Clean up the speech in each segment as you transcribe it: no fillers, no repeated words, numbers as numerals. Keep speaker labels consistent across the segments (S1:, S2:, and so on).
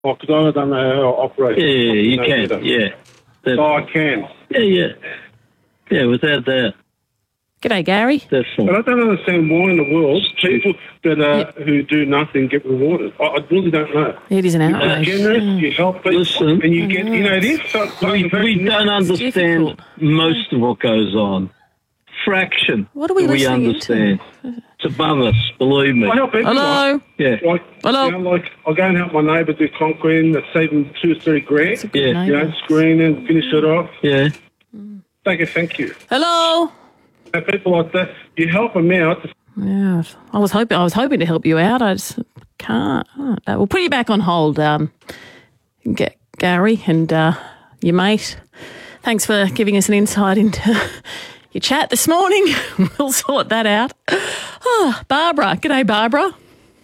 S1: Oh, because I don't know how to operate.
S2: Yeah, you can. Yeah.
S1: Oh, I can.
S2: Yeah, without that.
S3: G'day, Gary.
S2: That's fine.
S1: But I don't understand why in the world people that who do nothing get rewarded. I really don't know.
S3: It is an outrage.
S1: You're generous, you help people,
S2: Listen,
S1: and you get, it is.
S2: We don't understand most of what goes on. Fraction.
S3: What are we listening
S2: understand. It's above us, believe me.
S1: I help everyone.
S3: Hello?
S2: Yeah.
S3: Hello?
S1: You know, I'll go and help my neighbour do concrete that's saving $2 or $3 grand.
S2: Yeah.
S1: You know, screen and finish it off.
S2: Yeah.
S1: Take a thank you.
S3: Hello?
S1: And people like that, you help them out.
S3: Yeah, I was hoping to help you out. I just can't. We'll put you back on hold, Gary and your mate. Thanks for giving us an insight into your chat this morning. We'll sort that out. Oh, Barbara. G'day, Barbara.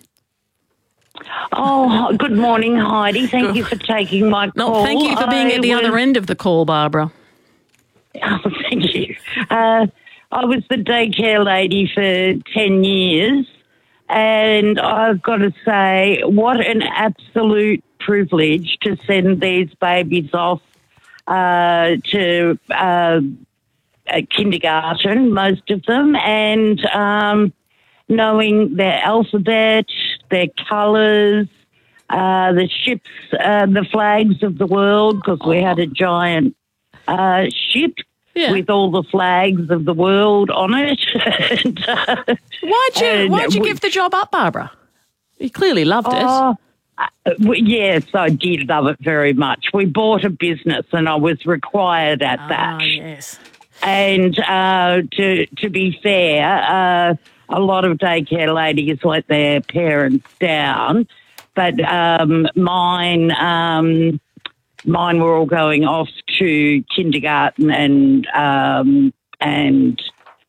S4: Oh, good morning, Heidi. Thank you for taking my call.
S3: No, thank you for being at the other end of the call, Barbara.
S4: Oh, thank you. I was the daycare lady for 10 years, and I've got to say, what an absolute privilege to send these babies off to kindergarten, most of them, and knowing their alphabet, their colours, the ships, the flags of the world, because we had a giant ship with all the flags of the world on it. And,
S3: why'd you give the job up, Barbara? You clearly loved it.
S4: Yes, I did love it very much. We bought a business and I was required at that.
S3: Yes.
S4: And to be fair, a lot of daycare ladies let their parents down, but mine were all going off to kindergarten and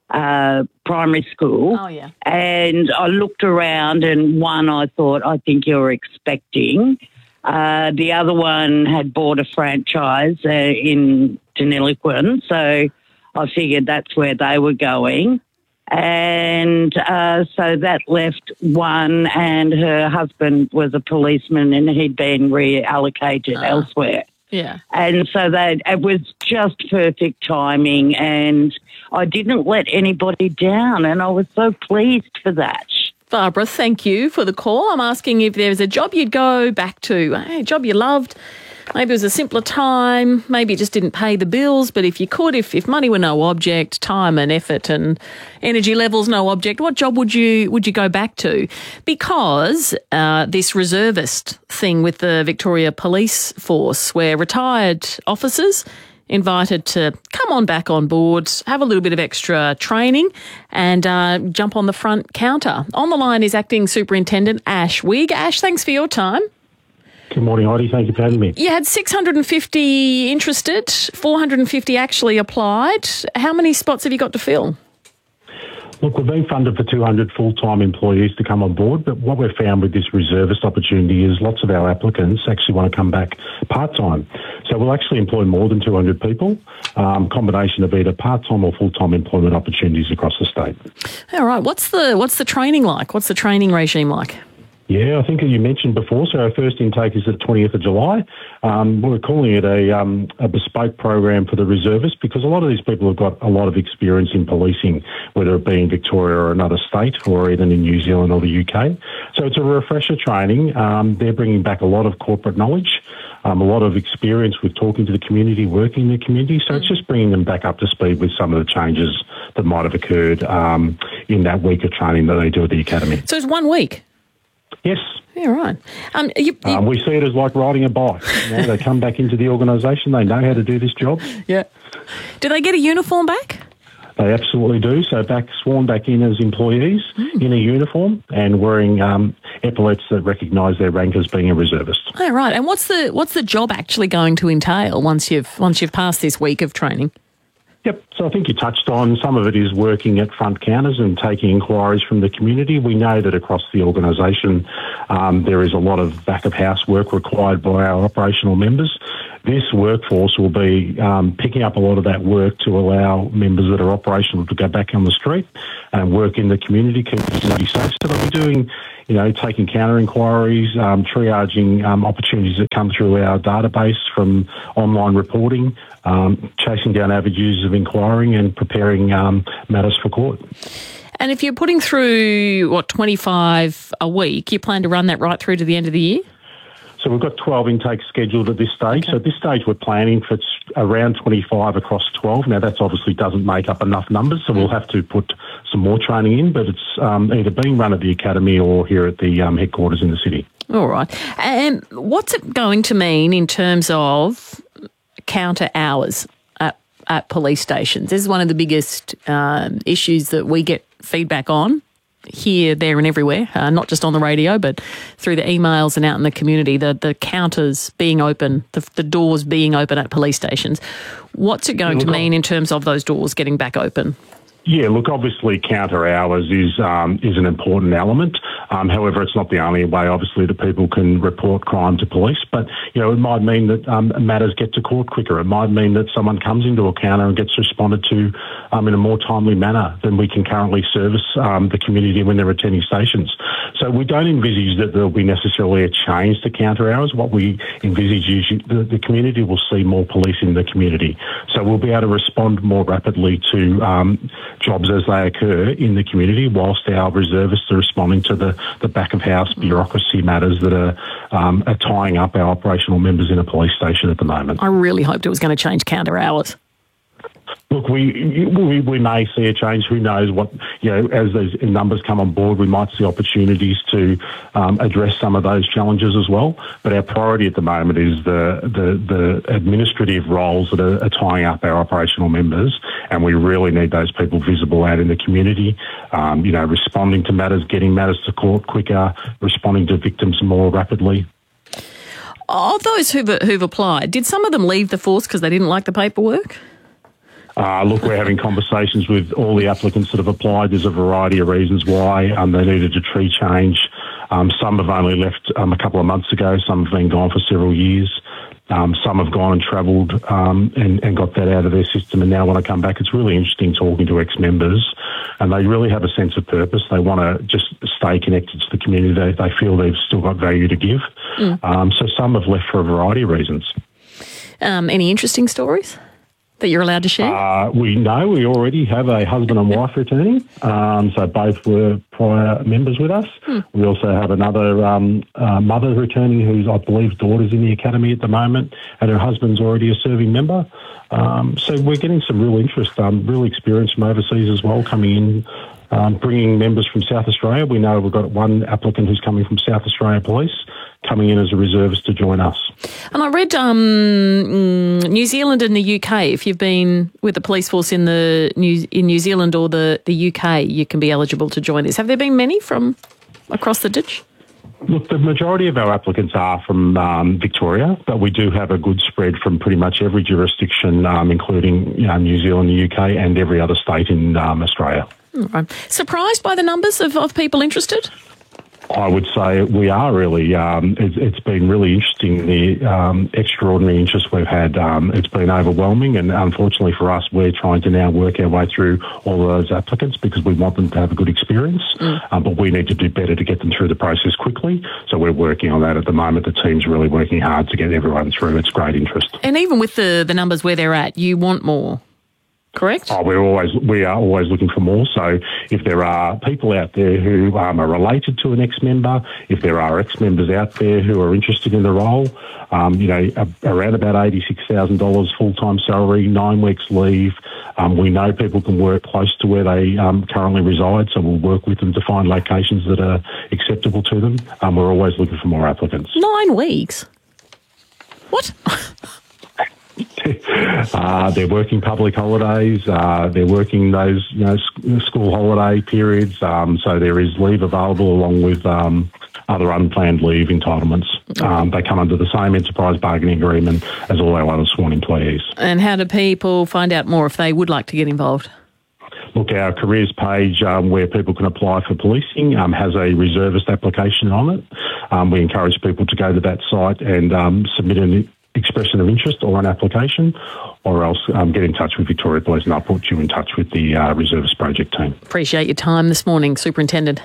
S4: primary school.
S3: Oh, yeah.
S4: And I looked around, and one I thought, I think you're expecting. The other one had bought a franchise in Deniliquin, so I figured that's where they were going. And so that left one, and her husband was a policeman and he'd been reallocated elsewhere.
S3: Yeah.
S4: And so it was just perfect timing, and I didn't let anybody down, and I was so pleased for that.
S3: Barbara, thank you for the call. I'm asking if there was a job you'd go back to, a job you loved. Maybe it was a simpler time, maybe it just didn't pay the bills, but if you could, if money were no object, time and effort and energy levels no object, what job would you go back to? Because this reservist thing with the Victoria Police Force, where retired officers invited to come on back on board, have a little bit of extra training and jump on the front counter. On the line is Acting Superintendent Ash Wigg. Ash, thanks for your time.
S5: Good morning, Heidi. Thank you for having me.
S3: You had 650 interested, 450 actually applied. How many spots have you got to fill?
S5: Look, we've been funded for 200 full-time employees to come on board, but what we've found with this reservist opportunity is lots of our applicants actually want to come back part-time. So we'll actually employ more than 200 people, combination of either part-time or full-time employment opportunities across the state.
S3: All right. What's the training like? What's the training regime like?
S5: Yeah, I think you mentioned before, so our first intake is the 20th of July. We're calling it a bespoke program for the reservists because a lot of these people have got a lot of experience in policing, whether it be in Victoria or another state or even in New Zealand or the UK. So it's a refresher training. They're bringing back a lot of corporate knowledge, a lot of experience with talking to the community, working in the community. So it's just bringing them back up to speed with some of the changes that might have occurred in that week of training that they do at the academy.
S3: So it's 1 week?
S5: Yes.
S3: Yeah, right.
S5: We see it as like riding a bike. You know, they come back into the organisation, they know how to do this job.
S3: Yeah. Do they get a uniform back?
S5: They absolutely do. So sworn back in as employees in a uniform and wearing epaulets that recognise their rank as being a reservist.
S3: Oh, right. And what's the job actually going to entail once you've passed this week of training?
S5: Yep. So I think you touched on some of it is working at front counters and taking inquiries from the community. We know that across the organisation there is a lot of back-of-house work required by our operational members. this workforce will be picking up a lot of that work to allow members that are operational to go back on the street and work in the community, keep the community safe. So they'll be doing, taking counter inquiries, triaging opportunities that come through our database from online reporting, chasing down avenues of inquiring and preparing matters for court.
S3: And if you're putting through, 25 a week, you plan to run that right through to the end of the year?
S5: So we've got 12 intakes scheduled at this stage. Okay. So at this stage we're planning for around 25 across 12. Now that obviously doesn't make up enough numbers, so we'll have to put some more training in, but it's either being run at the academy or here at the headquarters in the city.
S3: All right. And what's it going to mean in terms of counter hours at police stations? This is one of the biggest issues that we get feedback on. Here, there and everywhere, not just on the radio, but through the emails and out in the community, the counters being open, the doors being open at police stations. What's it going to mean in terms of those doors getting back open?
S5: Yeah, look, obviously counter hours is an important element. However, it's not the only way, obviously, that people can report crime to police. But, it might mean that matters get to court quicker. It might mean that someone comes into a counter and gets responded to in a more timely manner than we can currently service the community when they're attending stations. So we don't envisage that there will be necessarily a change to counter hours. What we envisage is the community will see more police in the community. So we'll be able to respond more rapidly to jobs as they occur in the community, whilst our reservists are responding to the back-of-house bureaucracy matters that are tying up our operational members in a police station at the moment.
S3: I really hoped it was going to change counter hours.
S5: Look, we may see a change. Who knows what, as those numbers come on board, we might see opportunities to address some of those challenges as well. But our priority at the moment is the administrative roles that are tying up our operational members, and we really need those people visible out in the community, responding to matters, getting matters to court quicker, responding to victims more rapidly.
S3: Of those who've applied, did some of them leave the force because they didn't like the paperwork?
S5: Look, we're having conversations with all the applicants that have applied. There's a variety of reasons why they needed a tree change. Some have only left a couple of months ago. Some have been gone for several years. Some have gone and travelled and got that out of their system and now want to come back. It's really interesting talking to ex-members, and they really have a sense of purpose. They want to just stay connected to the community. They feel they've still got value to give. So some have left for a variety of reasons.
S3: Any interesting stories that you're allowed to share?
S5: We already have a husband and wife returning. So both were prior members with us. We also have another mother returning who's, I believe, daughter's in the academy at the moment, and her husband's already a serving member. So we're getting some real interest, real experience from overseas as well coming in, bringing members from South Australia. We know we've got one applicant who's coming from South Australia Police, coming in as a reservist to join us.
S3: And I read New Zealand and the UK, if you've been with the police force in New Zealand or the UK, you can be eligible to join this. Have there been many from across the ditch?
S5: Look, the majority of our applicants are from Victoria, but we do have a good spread from pretty much every jurisdiction, including New Zealand, the UK, and every other state in Australia.
S3: Right. Surprised by the numbers of people interested?
S5: I would say we are really. It's been really interesting, the extraordinary interest we've had. It's been overwhelming, and unfortunately for us, we're trying to now work our way through all of those applicants because we want them to have a good experience, but we need to do better to get them through the process quickly. So we're working on that at the moment. The team's really working hard to get everyone through. It's great interest. And
S3: even with the numbers where they're at, you want more. Correct?
S5: We are always looking for more. So if there are people out there who are related to an ex-member, if there are ex-members out there who are interested in the role, around about $86,000 full-time salary, 9 weeks leave. We know people can work close to where they currently reside, so we'll work with them to find locations that are acceptable to them. We're always looking for more applicants.
S3: 9 weeks? What?
S5: They're working public holidays. They're working those, school holiday periods. So there is leave available along with other unplanned leave entitlements. They come under the same enterprise bargaining agreement as all our other sworn employees. And
S3: how do people find out more if they would like to get involved?
S5: Look, our careers page where people can apply for policing has a reservist application on it. We encourage people to go to that site and submit an expression of interest or an application, or else get in touch with Victoria Police and I'll put you in touch with the Reservist Project team.
S3: Appreciate your time this morning, Superintendent.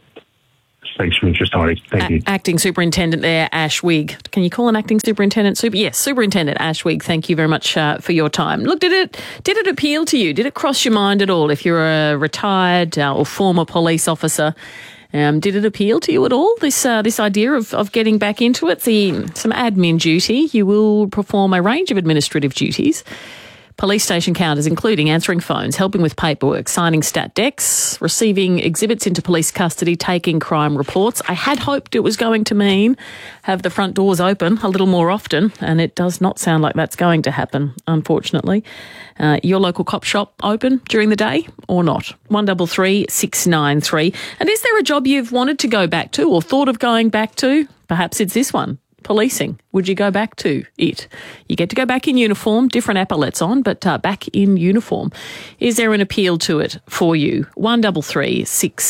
S5: Thanks for your interest, Heidi. Thank you.
S3: Acting Superintendent there, Ash Wigg. Can you call an Acting Superintendent? Yes, Superintendent Ash Wigg, thank you very much for your time. Look, did it appeal to you? Did it cross your mind at all? If you're a retired or former police officer, did it appeal to you at all, this idea of getting back into it? Some admin duty. You will perform a range of administrative duties. Police station counters, including answering phones, helping with paperwork, signing stat decks, receiving exhibits into police custody, taking crime reports. I had hoped it was going to mean have the front doors open a little more often, and it does not sound like that's going to happen, unfortunately. Your local cop shop open during the day or not? 133 693. And is there a job you've wanted to go back to or thought of going back to? Perhaps it's this one. Policing. Would you go back to it? You get to go back in uniform, different epaulets on, but back in uniform. Is there an appeal to it for you? 133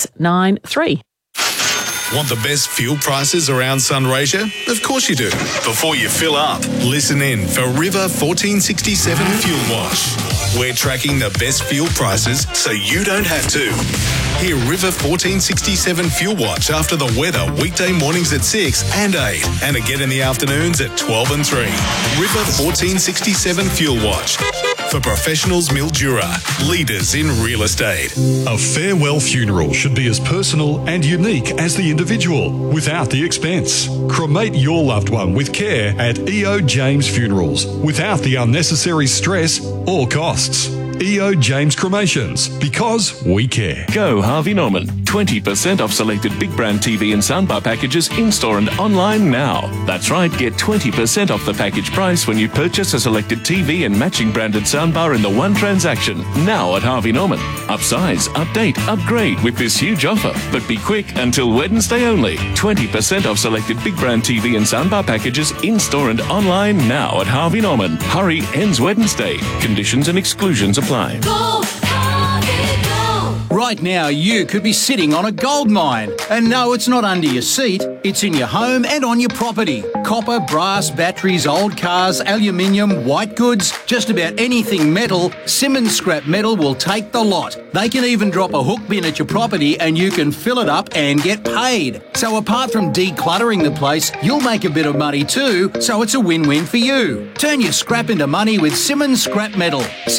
S3: 693.
S6: Want the best fuel prices around Sunraysia? Of course you do. Before you fill up, listen in for River 1467 Fuel Watch. We're tracking the best fuel prices so you don't have to. Hear River 1467 Fuel Watch after the weather weekday mornings at 6 and 8 and again in the afternoons at 12 and 3. River 1467 Fuel Watch. For professionals Mildura, leaders in real estate.
S7: A farewell funeral should be as personal and unique as the individual, without the expense. Cremate your loved one with care at EO James Funerals, without the unnecessary stress or costs. EO James Cremations, because we care.
S8: Go Harvey Norman. 20% off selected big brand TV and soundbar packages in-store and online now. That's right, get 20% off the package price when you purchase a selected TV and matching branded soundbar in the one transaction. Now at Harvey Norman. Upsize, update, upgrade with this huge offer. But be quick, until Wednesday only. 20% off selected big brand TV and soundbar packages in-store and online now at Harvey Norman. Hurry, ends Wednesday. Conditions and exclusions apply.
S9: Go, Harvey, go.
S10: Right now, you could be sitting on a gold mine. And no, it's not under your seat. It's in your home and on your property. Copper, brass, batteries, old cars, aluminium, white goods, just about anything metal, Simmons Scrap Metal will take the lot. They can even drop a hook bin at your property and you can fill it up and get paid. So apart from decluttering the place, you'll make a bit of money too, so it's a win-win for you. Turn your scrap into money with Simmons Scrap Metal.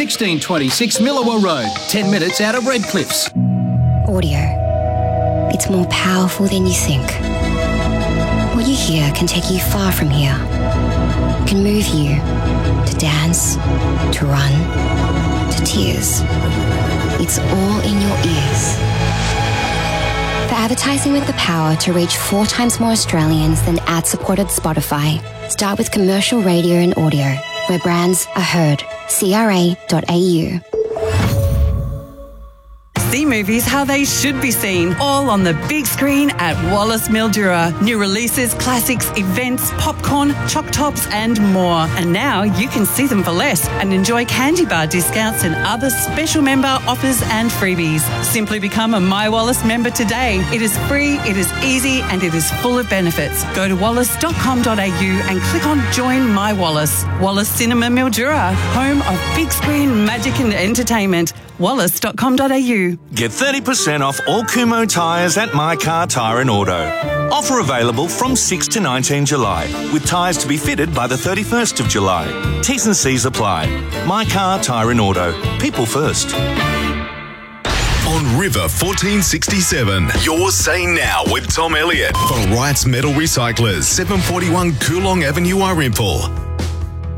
S10: 1626 Millawa Road, 10 minutes out of Redcliffs.
S11: Audio. It's more powerful than you think. What you hear can take you far from here. It can move you to dance, to run, to tears. It's all in your ears. For advertising with the power to reach 4 times more Australians than ad-supported Spotify, start with commercial radio and audio, where brands are heard. CRA.au.
S12: See movies how they should be seen, all on the big screen at Wallace Mildura. New releases, classics, events, popcorn, choc tops and more. And now you can see them for less and enjoy candy bar discounts and other special member offers and freebies. Simply become a My Wallace member today. It is free, it is easy and it is full of benefits. Go to wallace.com.au and click on Join My Wallace. Wallace Cinema Mildura, home of big screen magic and entertainment. Wallace.com.au.
S13: Get 30% off all Kumho tyres at My Car Tyre and Auto. Offer available from 6 to 19 July, with tyres to be fitted by the 31st of July. T's and C's apply. My Car Tyre and Auto. People first.
S6: On River 1467, your say now with Tom Elliott for Wright's Metal Recyclers, 741 Coolong Avenue, Arimpool.